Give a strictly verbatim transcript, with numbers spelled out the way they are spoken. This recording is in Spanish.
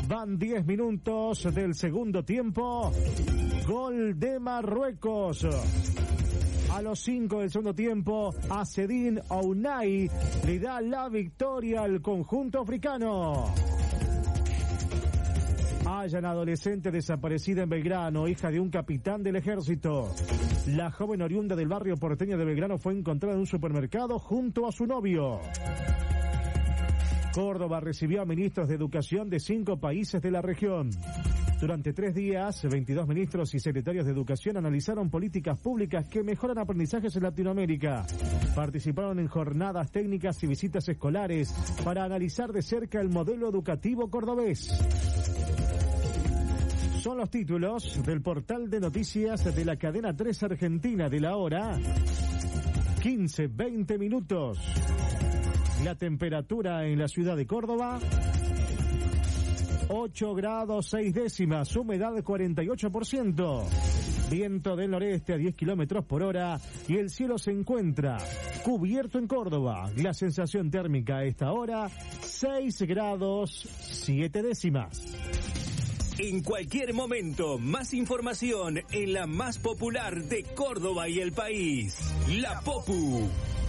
Van diez minutos del segundo tiempo. Gol de Marruecos. A los cinco del segundo tiempo, Azzedine Ounahi le da la victoria al conjunto africano. Hallan adolescente desaparecida en Belgrano, hija de un capitán del ejército. La joven oriunda del barrio porteño de Belgrano fue encontrada en un supermercado junto a su novio. Córdoba recibió a ministros de educación de cinco países de la región. Durante tres días, veintidós ministros y secretarios de educación analizaron políticas públicas que mejoran aprendizajes en Latinoamérica. Participaron en jornadas técnicas y visitas escolares para analizar de cerca el modelo educativo cordobés. Son los títulos del portal de noticias de la cadena tres Argentina de la hora. quince, veinte minutos. La temperatura en la ciudad de Córdoba, ocho grados seis décimas, humedad cuarenta y ocho por ciento, viento del noreste a diez kilómetros por hora y el cielo se encuentra cubierto en Córdoba. La sensación térmica a esta hora, seis grados siete décimas. En cualquier momento, más información en la más popular de Córdoba y el país, La Popu.